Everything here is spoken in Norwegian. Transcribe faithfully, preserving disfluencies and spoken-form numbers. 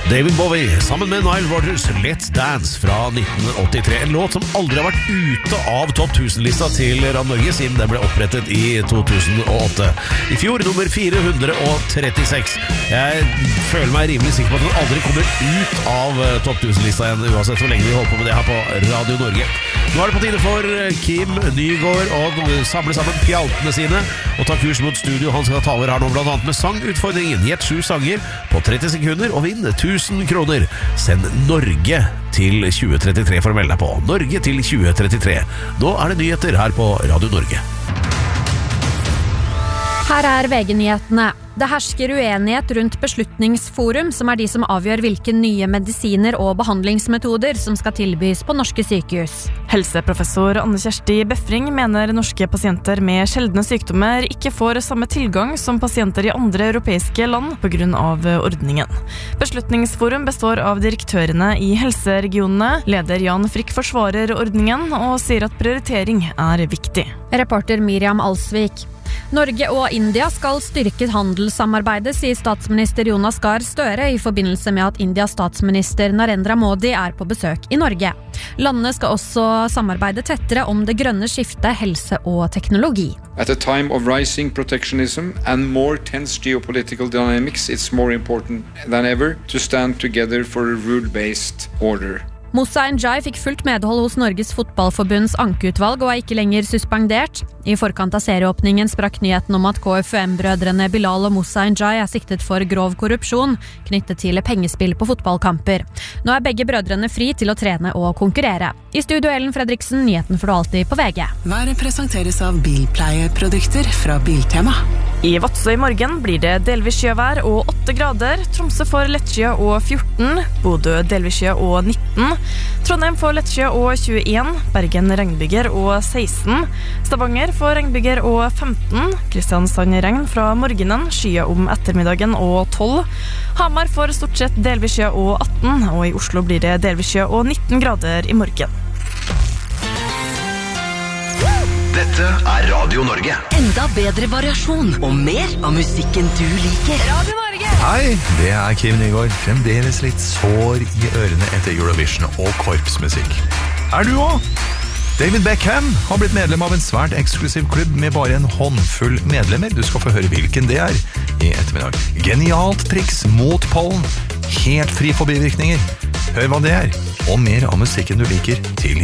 David Bowie sammen med Nile Rodgers Let's Dance fra nitten åttitre. En låt som aldri har vært ute av topp tusen-lista til Radio Norge siden den ble opprettet i to tusen og åtte. I fjor nummer fire hundre trettiseks. Jeg føler meg rimelig sikker på at den aldri kommer ut av topp tusen-lista igjen, uansett hvor lenge vi holder på med det her på Radio Norge. Nå er det på tide for Kim Nygaard å samle sammen pjaltene sine og ta kurs mot studio. Han skal ta over her nå blant annet med sangutfordringen. Gjett sju sanger på tretti sekunder og vinn tusen kroner. Send Norge til tjue trettitre for å melde deg på. Norge til tjue trettitre. Nå er det nyheter her på Radio Norge. Her er V G-nyhetene. Det hersker uenighet rundt Beslutningsforum, som er de som avgjør hvilke nye medisiner og behandlingsmetoder som skal tilbys på norske sykehus. Helseprofessor Anne Kjersti Befring mener norske pasienter med sjeldne sykdommer ikke får samme tilgang som pasienter i andre europeiske land på grunn av ordningen. Beslutningsforum består av direktørene i helseregionene. Leder Jan Frikk forsvarer ordningen og sier at prioritering er viktig. Reporter Miriam Alsvik. Norge og India skal styrke handelssamarbeidet, sier statsminister Jonas Gahr Støre i forbindelse med at Indias statsminister Narendra Modi er på besøk i Norge. Landene skal også samarbeide tettere om det grønne skiftet, helse og teknologi. At a time of rising protectionism and more tense geopolitical dynamics, it's more important than ever to stand together for a rule-based order. Moussa Njai fikk fullt medhold hos Norges Fotballforbunds ankeutvalg og er ikke lenger suspendert. I forkant av serieåpningen sprakk nyheten om at K F U M-brødrene Bilal og Moussa Njai er siktet for grov korrupsjon knyttet til pengespill på fotballkamper. Nå er begge brødrene fri til å trene og konkurrere. I studio Ellen Fredriksen, nyheten får du alltid på V G. Været presenteres av bilpleieprodukter fra Biltema. I Vadsø i morgen blir det delvis sjøvær og åtte grader. Tromsø får lettskyet og fjorten. Bodø delvis sjø og nitten. Trondheim får lettskyet og tjueen. Bergen regnbyger og seksten. Stavanger får regnbyger og femten. Kristiansand regn fra morgenen. Skyet om ettermiddagen og tolv. Hamar får stort sett delvis sjø og atten. Og i Oslo blir det delvis sjø og nitten grader i morgen. Dette er Radio Norge. Enda bedre variasjon og mer av musikken du liker. Radio Norge! Hei, det er Kim Nygaard. Fremdeles litt sår i ørene etter Eurovision og korpsmusikk. Er du også? David Beckham har blitt medlem av en svært eksklusiv klubb med bare en håndfull medlemmer. Du skal få høre hvilken det er i ettermiddag. Genialt triks mot pollen. Helt fri for bivirkninger. Hør hva det er, og mer av musikken du liker til